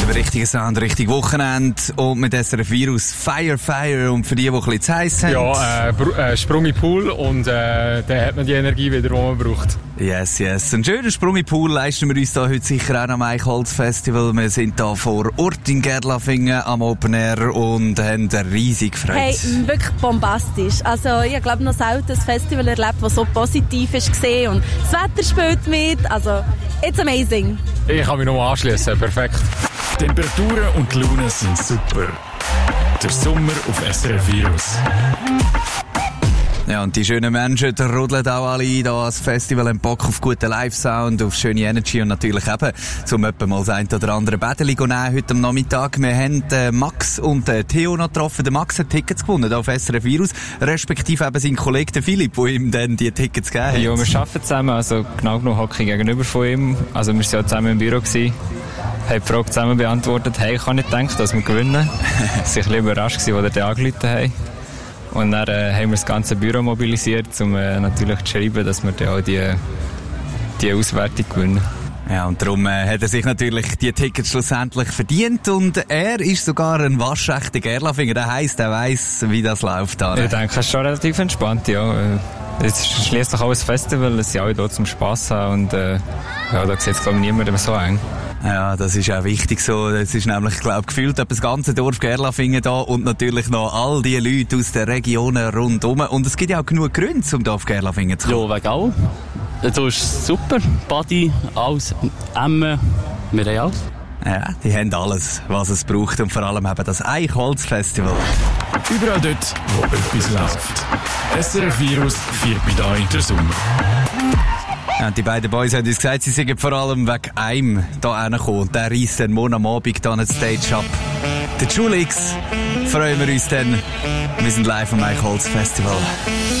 Richtiger Sound, richtig Wochenende und mit SRF Virus Fire und für die ein bisschen zu heiß sind. Ja, Sprung in den Pool und dann hat man die Energie wieder, die man braucht. Yes. Ein schöner Sprung in den Pool leisten wir uns da heute sicher auch am Eichholz Festival. Wir sind da vor Ort in Gerlafingen am Open Air und haben riesig Freude. Hey, wirklich bombastisch. Also ich glaube noch selten ein Festival erlebt, das so positiv ist gesehen und das Wetter spielt mit. Also, it's amazing. Ich kann mich noch anschließen, perfekt. Temperaturen und die Laune sind super. Der Sommer auf SRF Virus. Ja, und die schönen Menschen, die rodeln auch alle ein, da als Festival, haben Bock auf guten Live-Sound, auf schöne Energy und natürlich eben, zum etwa mal das ein oder andere Bädeli nehmen heute am Nachmittag. Wir haben Max und Theo noch getroffen. Der Max hat Tickets gewonnen auf SRF Virus, respektive eben sein Kollege der Philipp, der ihm dann die Tickets gegeben hat. Ja, wir arbeiten zusammen, also genau genommen hocke ich gegenüber von ihm. Also wir waren ja zusammen im Büro gewesen. Haben die Frage zusammen beantwortet. Hey, ich habe nicht gedacht, dass wir gewinnen. Sie waren ein bisschen überrascht, als wir den angerufen haben. Und dann haben wir das ganze Büro mobilisiert, um natürlich zu schreiben, dass wir dann auch die Auswertung gewinnen. Ja, und darum hat er sich natürlich die Tickets schlussendlich verdient und er ist sogar ein waschechter Gerlafinger. Das heisst, er weiss, wie das läuft. Ich denke, es ist schon relativ entspannt, ja. Es ist schliesslich auch ein Festival, es sind alle hier zum Spass haben und ja, da sieht es, glaube ich, niemand so eng. Ja, das ist auch wichtig so. Es ist nämlich, glaube ich, gefühlt das ganze Dorf Gerlafingen da und natürlich noch all die Leute aus den Regionen rundherum. Und es gibt ja auch genug Gründe, um hier auf Gerlafingen zu kommen. Ja, wegen auch. Das ist super. Body, alles, Emmen, wir haben alles. Ja, die haben alles, was es braucht und vor allem eben das Eichholz-Festival. Überall dort, wo etwas läuft. SRF Virus feiert mit euch den Sommer. Ja, die beiden Boys haben uns gesagt, sie sind vor allem wegen einem hier hergekommen. Und der reisst dann morgen am Abend hier an den Stage ab. Der Julix freuen wir uns dann. Wir sind live am Eichholz Festival.